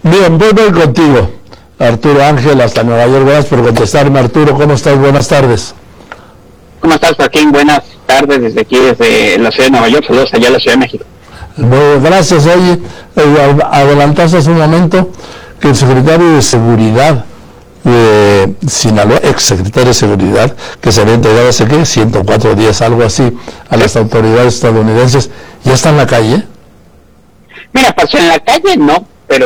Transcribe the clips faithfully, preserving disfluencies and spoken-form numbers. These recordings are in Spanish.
Bien, voy, voy contigo, Arturo Ángel, hasta Nueva York. Gracias por contestarme, Arturo. ¿Cómo estás? Buenas tardes. ¿Cómo estás, Joaquín? Buenas tardes desde aquí, desde la ciudad de Nueva York. Saludos allá a la Ciudad de México. Bueno, gracias. Oye, eh, adelantaste hace un momento que el secretario de Seguridad de Sinaloa, ex secretario de Seguridad, que se había entregado hace, ¿qué?, ciento cuatro días, algo así, a las autoridades estadounidenses, ¿ya está en la calle? Mira, pasó en la calle, no, pero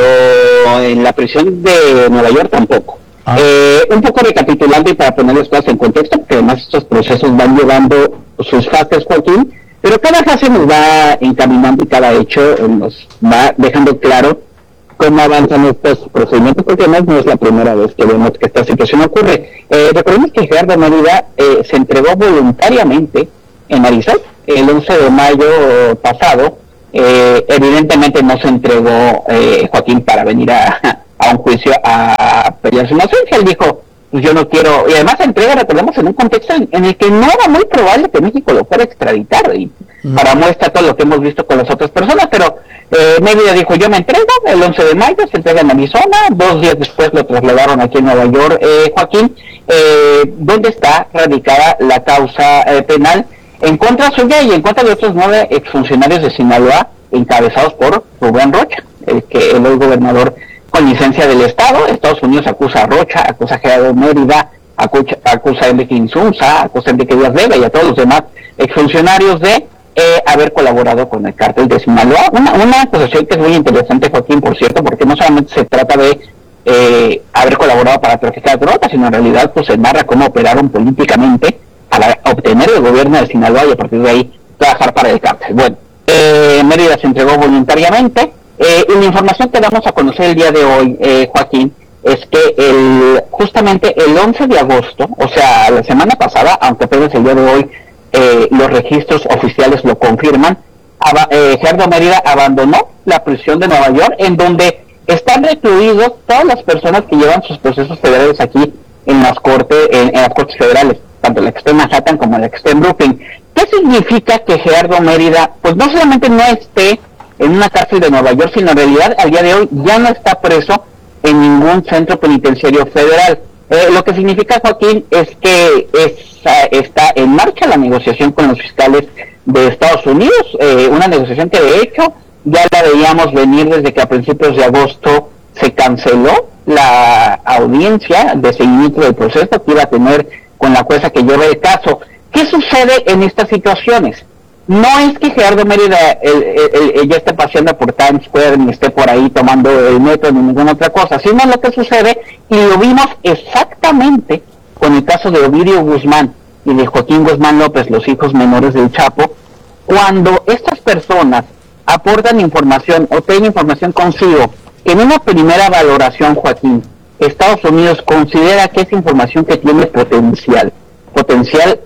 en la prisión de Nueva York tampoco. Ah. Eh, un poco recapitulando y para poner las cosas en contexto, porque además estos procesos van llevando sus fases, Joaquín, pero cada fase nos va encaminando y cada hecho nos va dejando claro cómo avanzan estos procedimientos, porque además no es la primera vez que vemos que esta situación ocurre. Eh, recordemos que Gerardo Mérida eh, se entregó voluntariamente en Arizona el once de mayo pasado. Eh, evidentemente no se entregó eh, Joaquín para venir a, a un juicio a pelear su inocencia. Él dijo, pues yo no quiero, y además se entrega, recordemos, en un contexto en, en el que no era muy probable que México lo fuera a extraditar, y mm. para muestra todo lo que hemos visto con las otras personas, pero eh, Mérida dijo, yo me entrego el once de mayo, se entrega en Arizona, dos días después lo trasladaron aquí en Nueva York, eh, Joaquín, eh, donde está radicada la causa eh, penal en contra suya y en contra de otros nueve exfuncionarios de Sinaloa, encabezados por Rubén Rocha, el que el hoy gobernador con licencia del Estado. Estados Unidos acusa a Rocha, acusa a Gerardo Mérida, acusa, acusa a Enrique Insunza, acusa a Enrique Díaz Vega y a todos los demás exfuncionarios de eh, haber colaborado con el cártel de Sinaloa. Una, una acusación que es muy interesante, Joaquín, por cierto, porque no solamente se trata de eh, haber colaborado para traficar drogas, sino en realidad pues se narra cómo operaron políticamente para obtener el gobierno de Sinaloa y a partir de ahí trabajar para el cártel. Bueno, eh, Mérida se entregó voluntariamente, eh, y la información que damos a conocer el día de hoy, eh, Joaquín, es que el, justamente el once de agosto, o sea, la semana pasada, aunque apenas el día de hoy eh, los registros oficiales lo confirman, aba, eh, Gerardo Mérida abandonó la prisión de Nueva York, en donde están recluidos todas las personas que llevan sus procesos federales aquí en las cortes, en, en las cortes federales, tanto la que está en Manhattan como la que está en Brooklyn. ¿Qué significa que Gerardo Mérida, pues no solamente no esté en una cárcel de Nueva York, sino en realidad al día de hoy ya no está preso en ningún centro penitenciario federal? Eh, lo que significa, Joaquín, es que es, está en marcha la negociación con los fiscales de Estados Unidos, eh, una negociación que de hecho ya la veíamos venir desde que a principios de agosto se canceló la audiencia de seguimiento del proceso que iba a tener con la jueza que lleva el caso. ¿Qué sucede en estas situaciones? No es que Gerardo Mérida el, el, el, ya esté paseando por Times Square ni esté por ahí tomando el metro ni ninguna otra cosa, sino lo que sucede, y lo vimos exactamente con el caso de Ovidio Guzmán y de Joaquín Guzmán López, los hijos menores del Chapo, cuando estas personas aportan información o tienen información consigo, en una primera valoración, Joaquín, Estados Unidos considera que es información que tiene potencial, potencial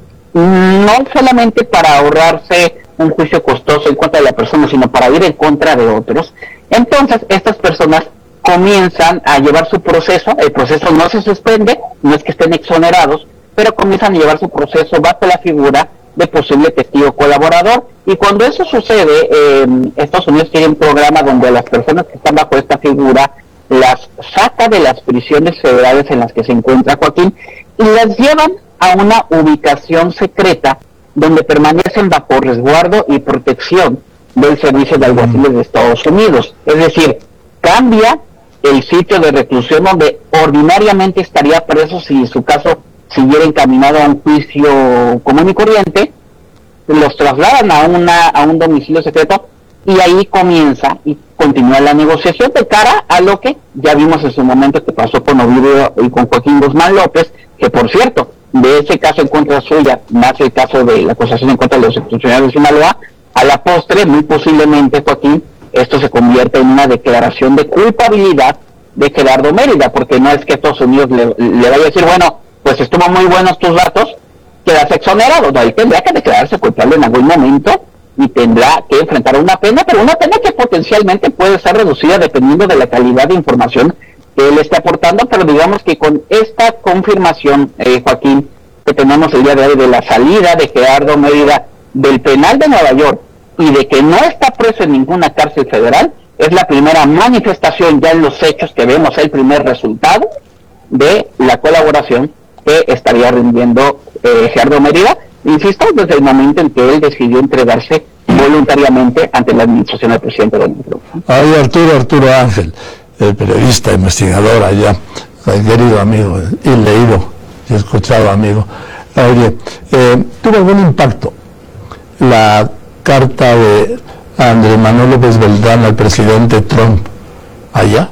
no solamente para ahorrarse un juicio costoso en contra de la persona, sino para ir en contra de otros. Entonces, estas personas comienzan a llevar su proceso, el proceso no se suspende, no es que estén exonerados, pero comienzan a llevar su proceso bajo la figura de posible testigo colaborador, y cuando eso sucede, eh, Estados Unidos tiene un programa donde las personas que están bajo esta figura las saca de las prisiones federales en las que se encuentra Joaquín y las llevan a una ubicación secreta donde permanecen bajo resguardo y protección del Servicio de Alguaciles de Estados Unidos. Es decir, cambia el sitio de reclusión donde ordinariamente estaría preso si su caso siguiera encaminado a un juicio común y corriente, los trasladan a una a un domicilio secreto y ahí comienza y continúa la negociación de cara a lo que ya vimos en su momento que pasó con Ovidio y con Joaquín Guzmán López, que por cierto, de ese caso en contra suya, más el caso de la acusación en contra de los exfuncionarios de Sinaloa, a la postre, muy posiblemente, Joaquín, esto se convierte en una declaración de culpabilidad de Gerardo Mérida, porque no es que Estados Unidos le, le vaya a decir, bueno, pues estuvo muy buenos tus datos, quedas exonerado. No, él tendrá que declararse culpable en algún momento y tendrá que enfrentar una pena, pero una pena que potencialmente puede ser reducida dependiendo de la calidad de información que él esté aportando, pero digamos que con esta confirmación, eh, Joaquín, que tenemos el día de hoy de la salida de Gerardo Mérida del penal de Nueva York y de que no está preso en ninguna cárcel federal, es la primera manifestación ya en los hechos que vemos el primer resultado de la colaboración que estaría rindiendo eh, Gerardo Mérida, insisto, desde el momento en que él decidió entregarse voluntariamente ante la administración del presidente Donald Trump. Ay, Arturo, Arturo Ángel, el periodista, investigador allá, el querido amigo, y leído y escuchado amigo. Oye, eh, ¿tuvo algún impacto la carta de Andrés Manuel López Beltrán al presidente Trump allá?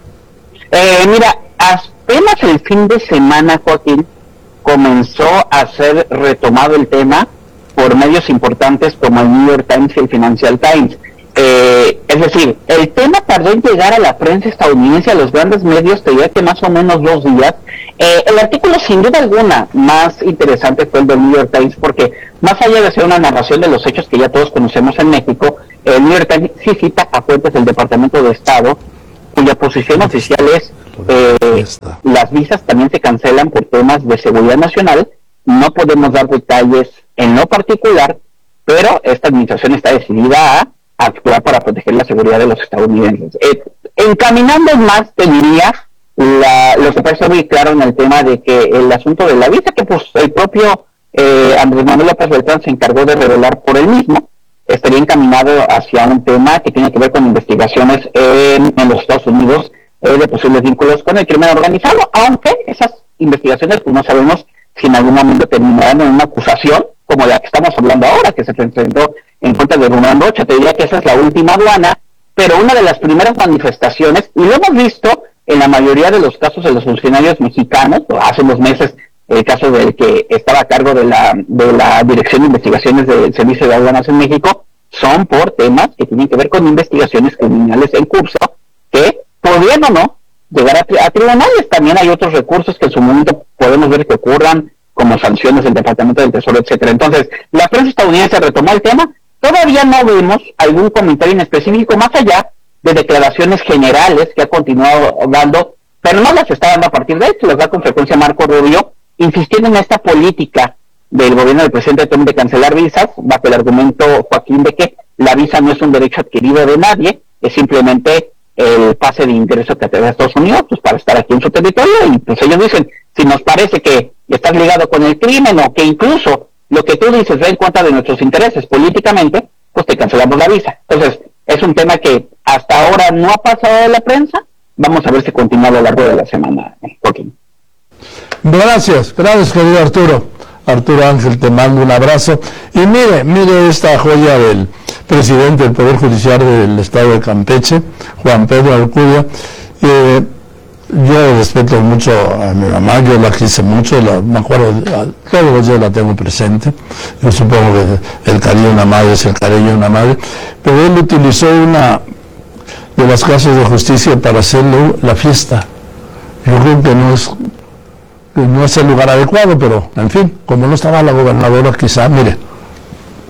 Eh, mira, apenas el fin de semana, Joaquín, comenzó a ser retomado el tema por medios importantes como el New York Times y el Financial Times. Eh, es decir, el tema tardó en llegar a la prensa estadounidense, a los grandes medios, te diría que más o menos dos días. Eh, el artículo, sin duda alguna, más interesante fue el del New York Times, porque más allá de ser una narración de los hechos que ya todos conocemos en México, el New York Times sí cita a fuentes del Departamento de Estado, cuya posición oficial es eh, las visas también se cancelan por temas de seguridad nacional. No podemos dar detalles en lo particular, pero esta administración está decidida a actuar para proteger la seguridad de los estadounidenses. Eh, encaminando más, te diría, la, lo que parece muy claro en el tema de que el asunto de la visa, que pues el propio eh, Andrés Manuel López Beltrán se encargó de revelar por él mismo, estaría encaminado hacia un tema que tiene que ver con investigaciones en, en los Estados Unidos eh, de posibles vínculos con el crimen organizado, aunque esas investigaciones pues no sabemos si en algún momento terminarán en una acusación como la que estamos hablando ahora, que se presentó en contra de Román Rocha. Te diría que esa es la última aduana, pero una de las primeras manifestaciones, y lo hemos visto en la mayoría de los casos de los funcionarios mexicanos, hace unos meses el caso del que estaba a cargo de la, de la Dirección de Investigaciones del Servicio de Aduanas en México, son por temas que tienen que ver con investigaciones criminales en curso, que podrían o no llegar a, tri a tribunales. También hay otros recursos que en su momento podemos ver que ocurran, como sanciones del Departamento del Tesoro, etcétera. Entonces, la prensa estadounidense retomó el tema. Todavía no vemos algún comentario en específico, más allá de declaraciones generales que ha continuado dando, pero no las está dando a partir de esto, las da con frecuencia Marco Rubio, insistiendo en esta política del gobierno del presidente Trump de cancelar visas, bajo el argumento, Joaquín, de que la visa no es un derecho adquirido de nadie, es simplemente el pase de ingreso que te da a Estados Unidos, pues para estar aquí en su territorio, y pues ellos dicen, si nos parece que estás ligado con el crimen, o que incluso lo que tú dices va en contra de nuestros intereses políticamente, pues te cancelamos la visa. Entonces, es un tema que hasta ahora no ha pasado de la prensa. Vamos a ver si continúa a lo largo de la semana, Joaquín. Gracias, gracias, querido Arturo. Arturo Ángel, te mando un abrazo. Y mire, mire esta joya del presidente del Poder Judicial del Estado de Campeche, Juan Pedro Alcudia. Eh, yo respeto mucho a mi mamá, yo la quise mucho, la, me acuerdo, todos los días la tengo presente. Yo supongo que el cariño de una madre es el cariño de una madre, pero él utilizó una de las casas de justicia para hacerle la fiesta. Yo creo que no es, no es el lugar adecuado, pero en fin, como no estaba la gobernadora, quizá, mire,